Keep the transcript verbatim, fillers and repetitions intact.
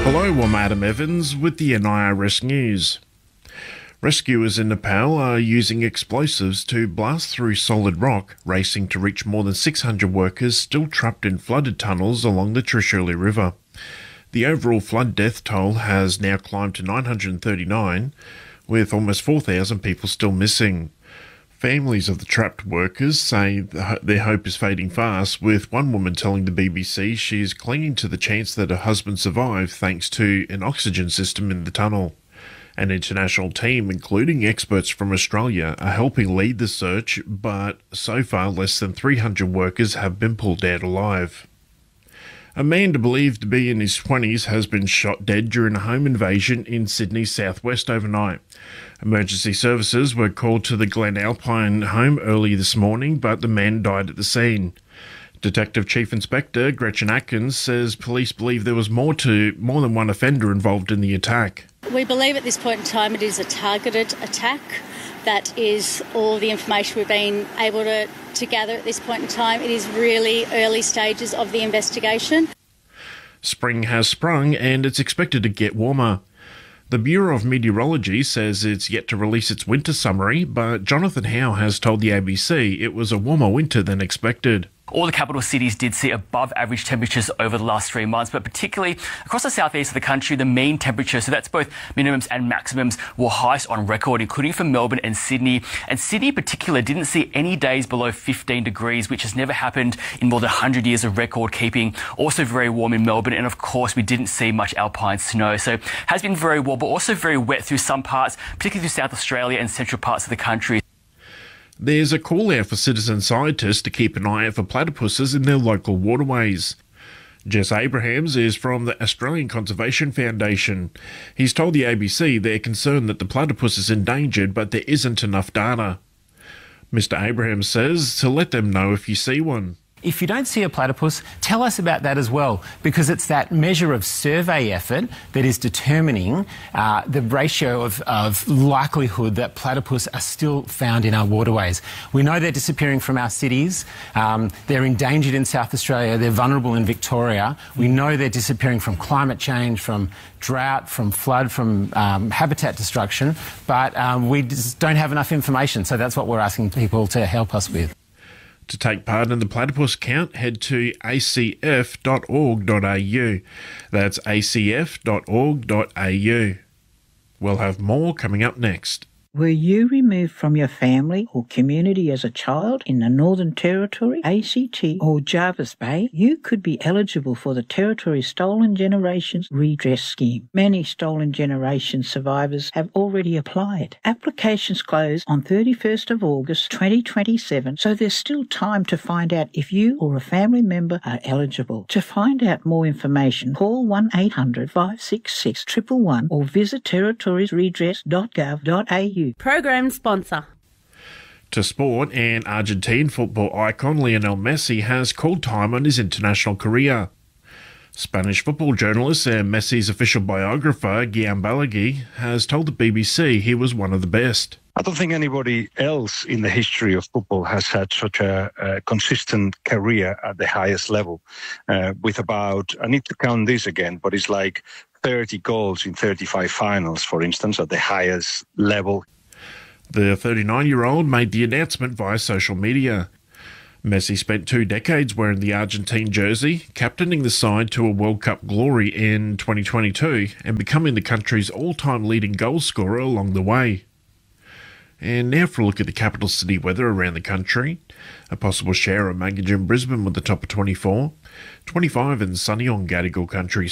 Hello, I'm Adam Evans with the N I R S News. Rescuers in Nepal are using explosives to blast through solid rock, racing to reach more than six hundred workers still trapped in flooded tunnels along the Trishuli River. The overall flood death toll has now climbed to nine hundred thirty-nine, with almost four thousand people still missing. Families of the trapped workers say their hope is fading fast, with one woman telling the B B C she's clinging to the chance that her husband survived thanks to an oxygen system in the tunnel. An international team, including experts from Australia, are helping lead the search, but so far less than three hundred workers have been pulled out alive. A man believed to be in his twenties has been shot dead during a home invasion in Sydney's southwest overnight. Emergency services were called to the Glen Alpine home early this morning, but the man died at the scene. Detective Chief Inspector Gretchen Atkins says police believe there was more to more than one offender involved in the attack. We believe at this point in time it is a targeted attack. That is all the information we've been able to, to gather at this point in time. It is really early stages of the investigation. Spring has sprung and it's expected to get warmer. The Bureau of Meteorology says it's yet to release its winter summary, but Jonathan Howe has told the A B C it was a warmer winter than expected. All the capital cities did see above average temperatures over the last three months, but particularly across the southeast of the country, the mean temperature, so that's both minimums and maximums, were highest on record, including for Melbourne and Sydney. And Sydney in particular didn't see any days below fifteen degrees, which has never happened in more than one hundred years of record keeping. Also very warm in Melbourne, and of course we didn't see much alpine snow. So it has been very warm, but also very wet through some parts, particularly through South Australia and central parts of the country. There's a call out for citizen scientists to keep an eye out for platypuses in their local waterways. Jess Abrahams is from the Australian Conservation Foundation. He's told the A B C they're concerned that the platypus is endangered, but there isn't enough data. Mister Abrahams says to let them know if you see one. If you don't see a platypus, tell us about that as well, because it's that measure of survey effort that is determining uh, the ratio of, of likelihood that platypus are still found in our waterways. We know they're disappearing from our cities. Um, they're endangered in South Australia. They're vulnerable in Victoria. We know they're disappearing from climate change, from drought, from flood, from um, habitat destruction, but um, we just don't have enough information, so that's what we're asking people to help us with. To take part in the platypus count, head to a c f dot org dot a u. That's a c f dot org dot a u. We'll have more coming up next. Were you removed from your family or community as a child in the Northern Territory, A C T or Jervis Bay? You could be eligible for the Territory Stolen Generations Redress Scheme. Many Stolen Generations survivors have already applied. Applications close on thirty-first of August twenty twenty-seven, so there's still time to find out if you or a family member are eligible. To find out more information, call one eight hundred five six six one one one or visit territories redress dot gov dot a u. Program sponsor. To sport, and Argentine football icon Lionel Messi has called time on his international career. Spanish football journalist and Messi's official biographer, Guillaume Balaguer, has told the B B C he was one of the best. I don't think anybody else in the history of football has had such a, a consistent career at the highest level, uh, with about, I need to count this again, but it's like thirty goals in thirty-five finals, for instance, at the highest level. The thirty-nine-year-old made the announcement via social media. Messi spent two decades wearing the Argentine jersey, captaining the side to a World Cup glory in twenty twenty-two and becoming the country's all-time leading goal scorer along the way. And now for a look at the capital city weather around the country. A possible shower or maggot in Brisbane with the top of twenty-four. twenty-five and sunny on Gadigal country.